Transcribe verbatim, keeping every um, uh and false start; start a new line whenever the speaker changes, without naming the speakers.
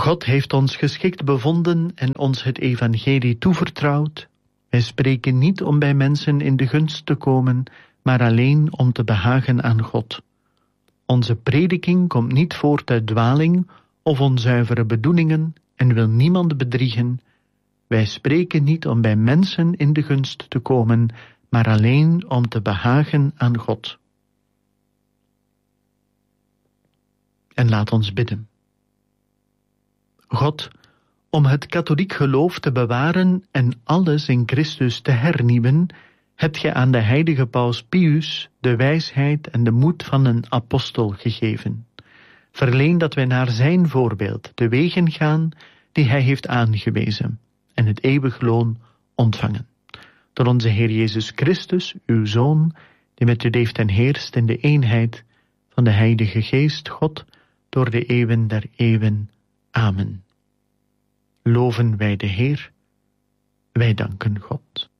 God heeft ons geschikt bevonden en ons het evangelie toevertrouwd. Wij spreken niet om bij mensen in de gunst te komen, maar alleen om te behagen aan God. Onze prediking komt niet voort uit dwaling of onzuivere bedoelingen en wil niemand bedriegen. Wij spreken niet om bij mensen in de gunst te komen, maar alleen om te behagen aan God. En laat ons bidden. God, om het katholiek geloof te bewaren en alles in Christus te hernieuwen, hebt gij aan de heilige Paus Pius de wijsheid en de moed van een apostel gegeven. Verleen dat wij naar zijn voorbeeld de wegen gaan die hij heeft aangewezen en het eeuwig loon ontvangen. Door onze Heer Jezus Christus, uw Zoon, die met u leeft en heerst in de eenheid van de Heilige Geest, God, door de eeuwen der eeuwen. Amen. Loven wij de Heer, wij danken God.